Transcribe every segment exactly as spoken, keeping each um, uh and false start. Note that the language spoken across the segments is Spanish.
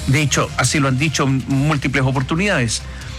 De hecho, así lo han dicho en múltiples oportunidades.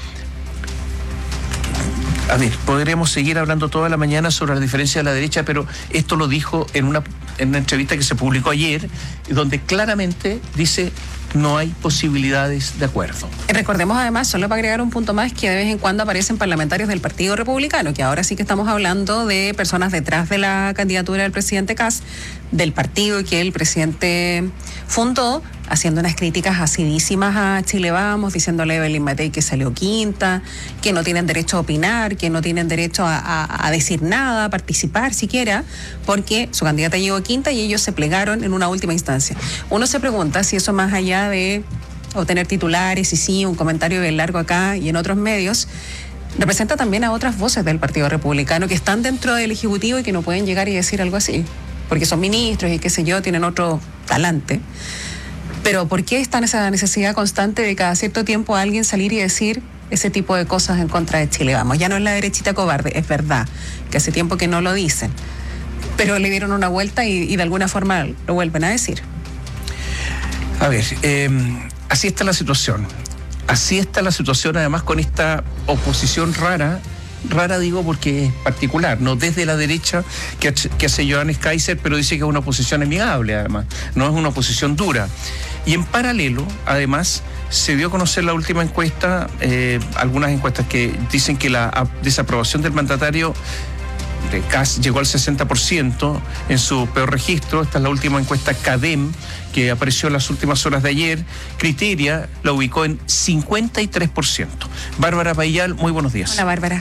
A ver, podremos seguir hablando toda la mañana sobre la diferencia de la derecha, pero esto lo dijo en una, en una entrevista que se publicó ayer, donde claramente dice no hay posibilidades de acuerdo. Recordemos además, solo para agregar un punto más, que de vez en cuando aparecen parlamentarios del Partido Republicano, que ahora sí que estamos hablando de personas detrás de la candidatura del presidente Kast, del partido que el presidente fundó, haciendo unas críticas acidísimas a Chile Vamos, diciéndole a Evelyn Matei que salió quinta, que no tienen derecho a opinar, que no tienen derecho a, a, a decir nada, a participar siquiera, porque su candidata llegó quinta y ellos se plegaron en una última instancia. Uno se pregunta si eso, más allá de obtener titulares y sí, un comentario bien largo acá y en otros medios, representa también a otras voces del Partido Republicano que están dentro del Ejecutivo y que no pueden llegar y decir algo así, porque son ministros y qué sé yo, tienen otro talante. Pero ¿por qué está esa necesidad constante de cada cierto tiempo alguien salir y decir ese tipo de cosas en contra de Chile Vamos? Ya no es la derechita cobarde, es verdad, que hace tiempo que no lo dicen, pero le dieron una vuelta y, y de alguna forma lo vuelven a decir. A ver, eh, así está la situación. Así está la situación, además, con esta oposición rara. Rara digo porque es particular, no desde la derecha que, que hace Johannes Kaiser, pero dice que es una oposición amigable, además, no es una oposición dura. Y en paralelo, además, se dio a conocer la última encuesta, eh, algunas encuestas que dicen que la a, desaprobación del mandatario de Kast llegó al sesenta por ciento en su peor registro. Esta es la última encuesta CADEM que apareció en las últimas horas de ayer. Criteria la ubicó en cincuenta y tres por ciento. Bárbara Payal, muy buenos días. Hola, Bárbara.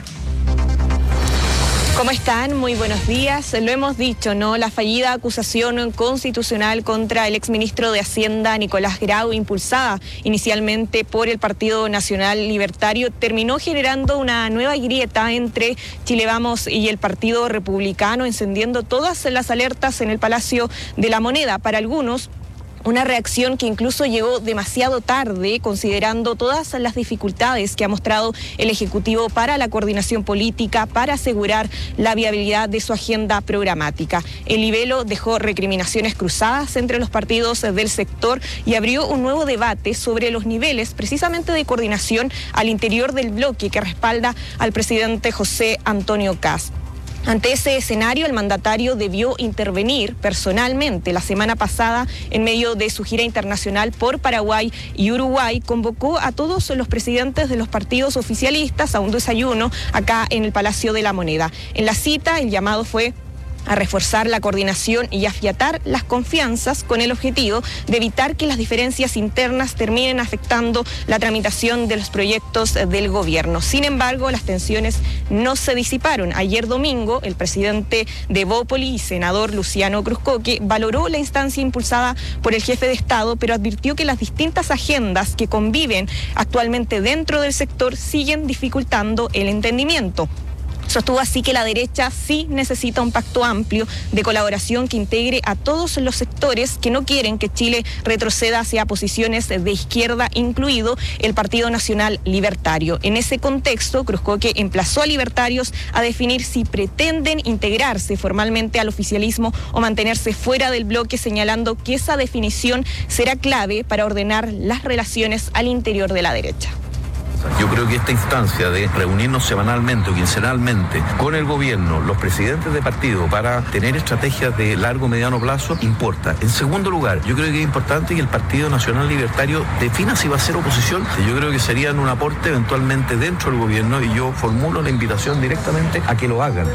¿Cómo están? Muy buenos días. Lo hemos dicho, ¿no? La fallida acusación constitucional contra el exministro de Hacienda, Nicolás Grau, impulsada inicialmente por el Partido Nacional Libertario, terminó generando una nueva grieta entre Chile Vamos y el Partido Republicano, encendiendo todas las alertas en el Palacio de la Moneda. Para algunos, una reacción que incluso llegó demasiado tarde, considerando todas las dificultades que ha mostrado el Ejecutivo para la coordinación política, para asegurar la viabilidad de su agenda programática. El libelo dejó recriminaciones cruzadas entre los partidos del sector y abrió un nuevo debate sobre los niveles precisamente de coordinación al interior del bloque que respalda al presidente José Antonio Kast. Ante ese escenario, el mandatario debió intervenir personalmente. La semana pasada, en medio de su gira internacional por Paraguay y Uruguay, convocó a todos los presidentes de los partidos oficialistas a un desayuno acá en el Palacio de la Moneda. En la cita, el llamado fue a reforzar la coordinación y afiatar las confianzas con el objetivo de evitar que las diferencias internas terminen afectando la tramitación de los proyectos del gobierno. Sin embargo, las tensiones no se disiparon. Ayer domingo, el presidente de Bópoli y senador Luciano Cruzcoque valoró la instancia impulsada por el jefe de Estado, pero advirtió que las distintas agendas que conviven actualmente dentro del sector siguen dificultando el entendimiento. Sostuvo así que la derecha sí necesita un pacto amplio de colaboración que integre a todos los sectores que no quieren que Chile retroceda hacia posiciones de izquierda, incluido el Partido Nacional Libertario. En ese contexto, Cruzcoque emplazó a libertarios a definir si pretenden integrarse formalmente al oficialismo o mantenerse fuera del bloque, señalando que esa definición será clave para ordenar las relaciones al interior de la derecha. Yo creo que esta instancia de reunirnos semanalmente o quincenalmente con el gobierno, los presidentes de partido, para tener estrategias de largo o mediano plazo, importa. En segundo lugar, yo creo que es importante que el Partido Nacional Libertario defina si va a ser oposición. Yo creo que serían un aporte eventualmente dentro del gobierno y yo formulo la invitación directamente a que lo hagan.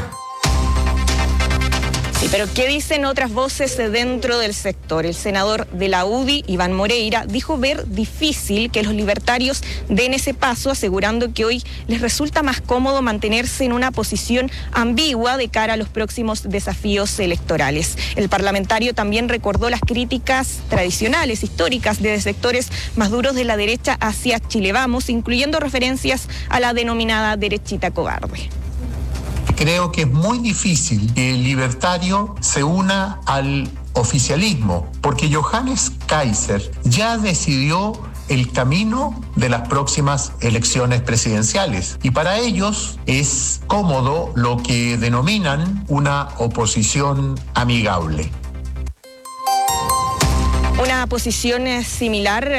Sí, pero ¿qué dicen otras voces dentro del sector? El senador de la U D I, Iván Moreira, dijo ver difícil que los libertarios den ese paso, asegurando que hoy les resulta más cómodo mantenerse en una posición ambigua de cara a los próximos desafíos electorales. El parlamentario también recordó las críticas tradicionales, históricas, de sectores más duros de la derecha hacia Chile Vamos, incluyendo referencias a la denominada derechita cobarde. Creo que es muy difícil que el libertario se una al oficialismo, porque Johannes Kaiser ya decidió el camino de las próximas elecciones presidenciales. Y para ellos es cómodo lo que denominan una oposición amigable. Una posición similar